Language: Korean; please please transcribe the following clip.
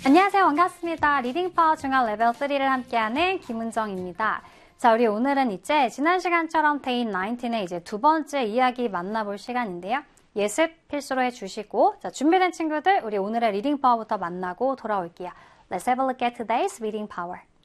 안녕하세요. 반갑습니다. 리딩 파워 중앙 레벨 3를 함께하는 김은정입니다. 자, 우리 오늘은 이제 지난 시간처럼 데이 19의 이제 두 번째 이야기 만나볼 시간인데요. 예습 필수로 해주시고, 자, 준비된 친구들, 우리 오늘의 리딩 파워부터 만나고 돌아올게요. Let's have a look at today's reading power.